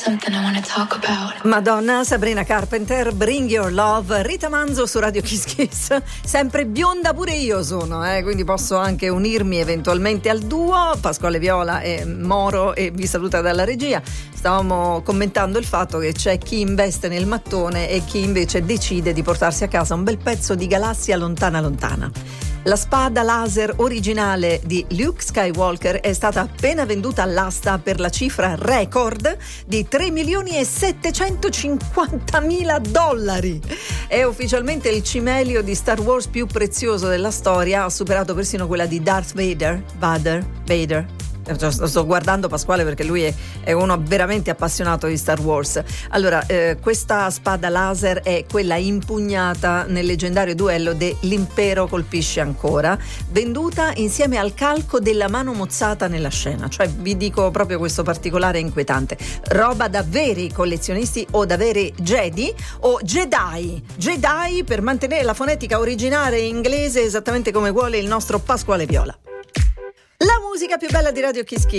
something I wanna talk about. Madonna, Sabrina Carpenter, Bring Your Love, Rita Manzo su Radio Kiss Kiss. Sempre bionda pure io sono, quindi posso anche unirmi eventualmente al duo. Pasquale Viola e Moro, e vi saluta dalla regia. Stavamo commentando il fatto che c'è chi investe nel mattone e chi invece decide di portarsi a casa un bel pezzo di galassia lontana lontana. La spada laser originale di Luke Skywalker è stata appena venduta all'asta per la cifra record di $3.750.000. È ufficialmente il cimelio di Star Wars più prezioso della storia, ha superato persino quella di Darth Vader. Sto guardando Pasquale perché lui è uno veramente appassionato di Star Wars. Allora, questa spada laser è quella impugnata nel leggendario duello de L'Impero colpisce ancora, venduta insieme al calco della mano mozzata nella scena. Cioè, vi dico proprio questo particolare inquietante. Roba da veri collezionisti o da veri Jedi o Jedi per mantenere la fonetica originale inglese esattamente come vuole il nostro Pasquale Viola. La musica più bella di Radio Kiss Kiss.